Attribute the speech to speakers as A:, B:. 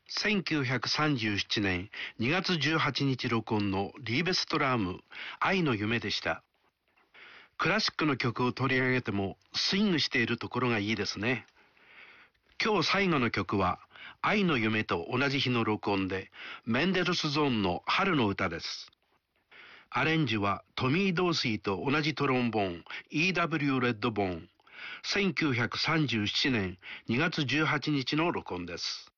A: 1937年2月18日録音のリーベストラーム愛の夢でした。クラシックの曲を取り上げてもスイングしているところがいいですね。今日最後の曲は愛の夢と同じ日の録音でメンデルスゾーンの春の歌です。アレンジはトミー・ドーシーと同じトロンボーン E.W. レッドボーン1937年2月18日の録音です。